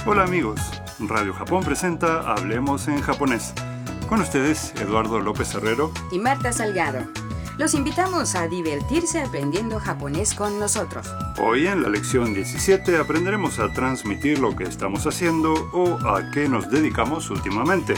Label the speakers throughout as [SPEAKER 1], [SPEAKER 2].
[SPEAKER 1] Hola amigos, Radio Japón presenta Hablemos en japonés. Con ustedes, Eduardo López Herrero
[SPEAKER 2] y Marta Salgado. Los invitamos a divertirse aprendiendo japonés con nosotros.
[SPEAKER 1] Hoy en la lección 17 aprenderemos a transmitir lo que estamos haciendo o a qué nos dedicamos últimamente.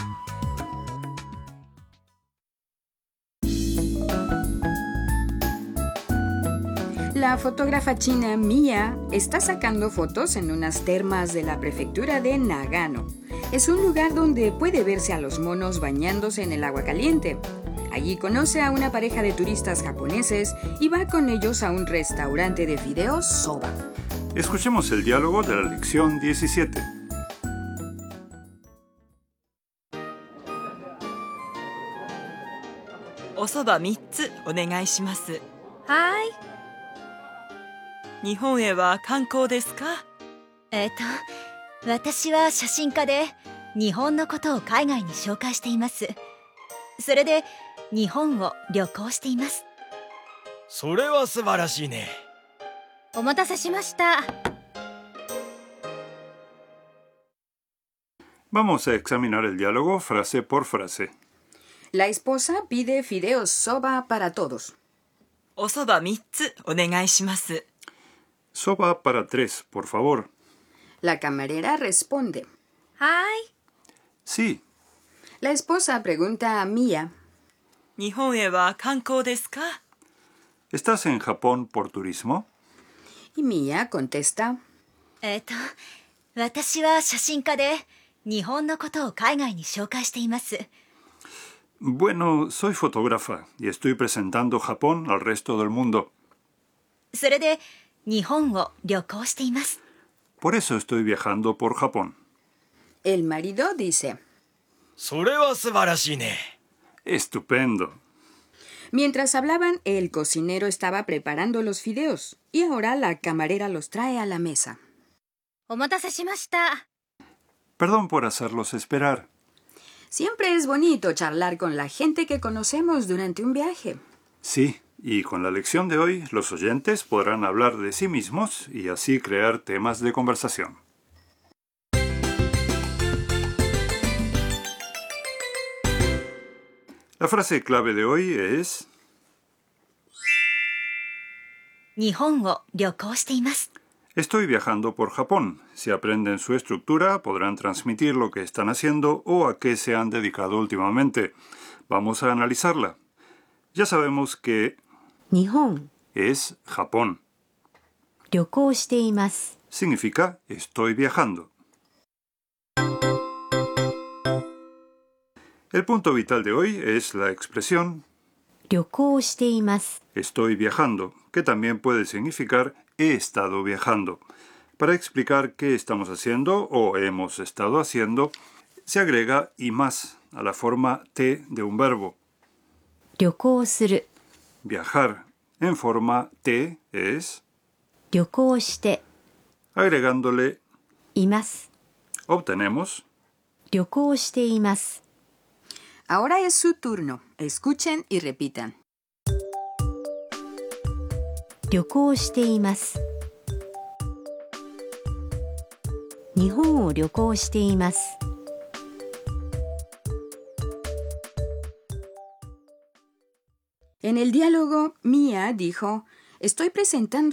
[SPEAKER 2] La fotógrafa china Mia está sacando fotos en unas termas de la prefectura de Nagano. Es un lugar donde puede verse a los monos bañándose en el agua caliente. Allí conoce a una pareja de turistas japoneses y va con ellos a un restaurante de fideos soba.
[SPEAKER 1] Escuchemos el diálogo de la lección 17.
[SPEAKER 3] おそば3つお願いします。
[SPEAKER 4] はい。
[SPEAKER 3] 日本へは観光ですか？
[SPEAKER 4] 私は写真家で日本のことを海外に紹介しています。それで日本を旅行しています。
[SPEAKER 5] それは素晴らしいね。
[SPEAKER 4] お待たせしました。
[SPEAKER 1] Vamos a examinar el diálogo frase por frase.
[SPEAKER 2] La esposa pide fideos soba para todos.
[SPEAKER 3] おそば3つお願いします。
[SPEAKER 1] Soba para 3, por favor.
[SPEAKER 2] La camarera responde.
[SPEAKER 4] はい。
[SPEAKER 1] Sí.
[SPEAKER 2] La esposa pregunta a Mia.
[SPEAKER 3] 日本へは観光ですか？
[SPEAKER 1] ¿Estás en Japón por turismo?
[SPEAKER 2] Y Mia contesta.
[SPEAKER 4] 私は写真家で日本のことを海外に紹介しています。
[SPEAKER 1] Bueno, soy fotógrafa y estoy presentando Japón al resto del mundo.
[SPEAKER 4] それで日本を旅行しています。
[SPEAKER 1] Por eso estoy viajando por Japón.
[SPEAKER 2] El marido dice.
[SPEAKER 5] それは素晴らしいね。
[SPEAKER 1] Estupendo.
[SPEAKER 2] Mientras hablaban, el cocinero estaba preparando los fideos y ahora la camarera los trae a la mesa.
[SPEAKER 4] お待たせしました。
[SPEAKER 1] Perdón por hacerlos esperar.
[SPEAKER 2] Siempre es bonito charlar con la gente que conocemos durante un viaje.
[SPEAKER 1] Sí, y con la lección de hoy, los oyentes podrán hablar de sí mismos y así crear temas de conversación. La frase clave de hoy es
[SPEAKER 4] 日本を旅行しています。
[SPEAKER 1] Estoy viajando por Japón. Si aprenden su estructura, podrán transmitir lo que están haciendo o a qué se han dedicado últimamente. Vamos a analizarla. Ya sabemos que
[SPEAKER 6] 日本
[SPEAKER 1] es Japón.
[SPEAKER 6] 旅行しています。
[SPEAKER 1] Significa estoy viajando. El punto vital de hoy es la expresión
[SPEAKER 6] 旅行しています。
[SPEAKER 1] estoy viajando, que también puede significar he estado viajando. Para explicar qué estamos haciendo o hemos estado haciendo, se agrega y más a la forma T de un verbo.
[SPEAKER 6] 旅行する。
[SPEAKER 1] Viajar en forma T es
[SPEAKER 6] 旅行して
[SPEAKER 1] agregándole
[SPEAKER 6] います。
[SPEAKER 1] obtenemos
[SPEAKER 6] 旅行しています。
[SPEAKER 2] Ahora es su turno. Escuchen y repitan.
[SPEAKER 6] 旅行しています。日本を旅行しています。
[SPEAKER 2] En el diálogo, Mia dijo, estoy presentando